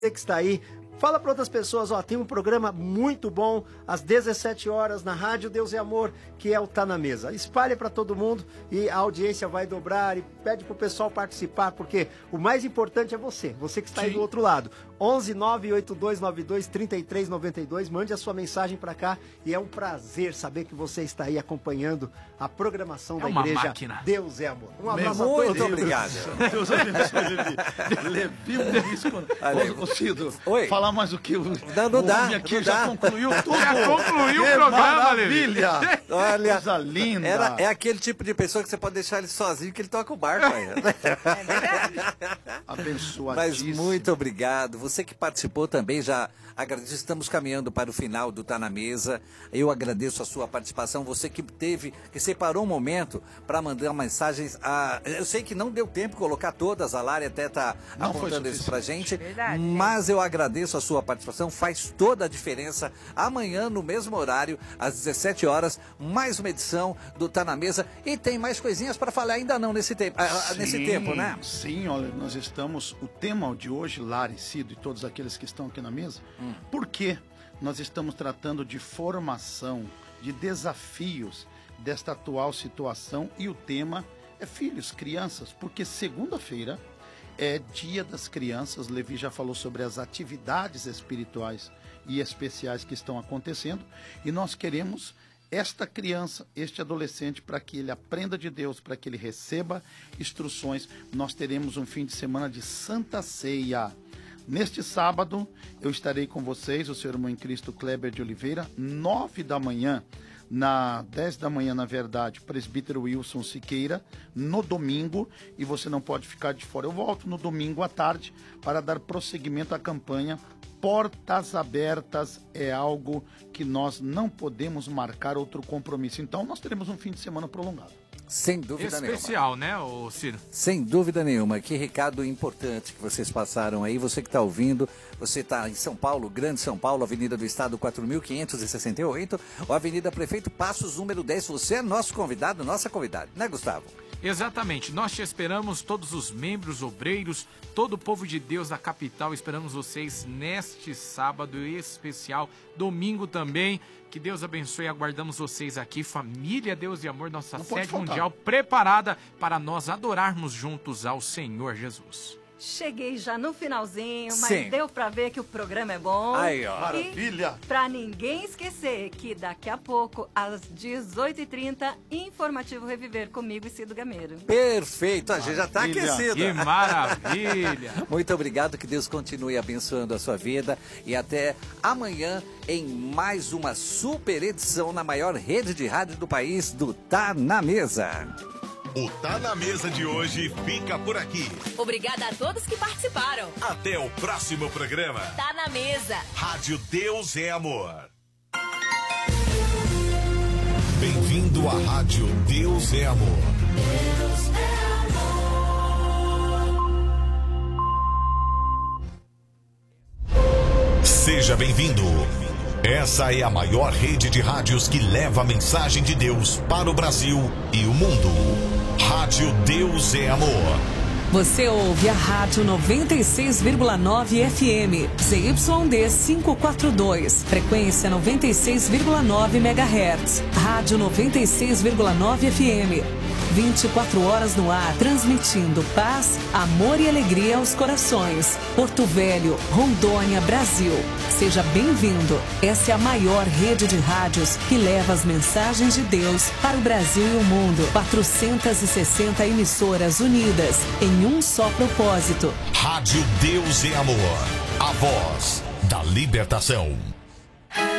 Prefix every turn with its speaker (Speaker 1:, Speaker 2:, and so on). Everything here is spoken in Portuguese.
Speaker 1: que está aí, fala para outras pessoas, ó, tem um programa muito bom às 17 horas na Rádio Deus é Amor, que é o Tá na Mesa. Espalhe para todo mundo e a audiência vai dobrar e pede pro pessoal participar, porque o mais importante é você que está aí do outro lado. 11 98292 3392, mande a sua mensagem para cá e é um prazer saber que você está aí acompanhando a programação da igreja
Speaker 2: máquina.
Speaker 1: Deus é Amor. Um abraço a todos.
Speaker 3: Muito obrigado.
Speaker 4: Deus abençoe, Levi um risco. Ô, Cido,
Speaker 3: Oi.
Speaker 4: falar mais o que o
Speaker 3: Não dá,
Speaker 4: homem aqui
Speaker 3: não
Speaker 4: já
Speaker 3: dá.
Speaker 4: concluiu tudo.
Speaker 2: Já concluiu o
Speaker 4: Que
Speaker 2: programa, Levi.
Speaker 4: maravilha.
Speaker 3: Olha,
Speaker 4: Coisa linda.
Speaker 3: é aquele tipo de pessoa que você pode deixar ele sozinho, que ele toca o barco ainda.
Speaker 4: Abençoadíssimo.
Speaker 3: Mas muito obrigado. Você que participou também, já agradeço. Estamos caminhando para o final do Tá na Mesa. Eu agradeço a sua participação. Você que separou um momento para mandar mensagens. Eu sei que não deu tempo de colocar todas, a Lari até está apontando isso pra gente.
Speaker 5: Verdade,
Speaker 3: mas eu agradeço a sua participação. Faz toda a diferença. Amanhã, no mesmo horário, às 17 horas, mais uma edição do Tá na Mesa. E tem mais coisinhas para falar ainda não nesse tempo, né?
Speaker 4: Sim, olha, nós estamos, o tema de hoje, Lari, Cido e todos aqueles que estão aqui na mesa, porque nós estamos tratando de formação, de desafios desta atual situação e o tema é filhos, crianças, porque segunda-feira é dia das crianças, Levi já falou sobre as atividades espirituais e especiais que estão acontecendo e nós queremos esta criança, este adolescente, para que ele aprenda de Deus, para que ele receba instruções. Nós teremos um fim de semana de Santa Ceia. Neste sábado, eu estarei com vocês, o seu irmão em Cristo, Kleber de Oliveira, 9 da manhã, 10 da manhã, na verdade, presbítero Wilson Siqueira, no domingo, e você não pode ficar de fora. Eu volto no domingo à tarde para dar prosseguimento à campanha Portas Abertas é algo que nós não podemos marcar outro compromisso. Então, nós teremos um fim de semana prolongado.
Speaker 3: Sem dúvida nenhuma.
Speaker 2: Especial, né, ô Ciro?
Speaker 3: Sem dúvida nenhuma. Que recado importante que vocês passaram aí. Você que está ouvindo, você está em São Paulo, Grande São Paulo, Avenida do Estado 4.568, ou Avenida Prefeito Passos, número 10. Você é nosso convidado, nossa convidada, né, Gustavo?
Speaker 2: Exatamente, nós te esperamos, todos os membros, obreiros, todo o povo de Deus da capital, esperamos vocês neste sábado especial, domingo também, que Deus abençoe, aguardamos vocês aqui, família Deus e Amor, nossa sede mundial preparada para nós adorarmos juntos ao Senhor Jesus.
Speaker 5: Cheguei já no finalzinho, mas
Speaker 3: Sim.
Speaker 5: deu pra ver que o programa é bom.
Speaker 3: Aí, ó.
Speaker 4: Maravilha!
Speaker 5: E pra ninguém esquecer que daqui a pouco, às 18h30, Informativo Reviver comigo e Cido Gameiro.
Speaker 3: Perfeito, a gente já está aquecido.
Speaker 2: Que maravilha!
Speaker 3: Muito obrigado, que Deus continue abençoando a sua vida e até amanhã em mais uma super edição na maior rede de rádio do país do Tá na Mesa.
Speaker 6: O Tá na Mesa de hoje fica por aqui.
Speaker 7: Obrigada a todos que participaram.
Speaker 6: Até o próximo programa.
Speaker 7: Tá na Mesa.
Speaker 6: Rádio Deus é Amor. Bem-vindo à Rádio Deus é Amor. Seja bem-vindo. Essa é a maior rede de rádios que leva a mensagem de Deus para o Brasil e o mundo. Rádio Deus é Amor.
Speaker 8: Você ouve a Rádio 96,9 FM, ZYD 542, frequência 96,9 MHz. Rádio 96,9 FM, 24 horas no ar, transmitindo paz, amor e alegria aos corações. Porto Velho, Rondônia, Brasil. Seja bem-vindo. Essa é a maior rede de rádios que leva as mensagens de Deus para o Brasil e o mundo. 460 emissoras unidas em um só propósito.
Speaker 6: Rádio Deus é Amor. A voz da libertação.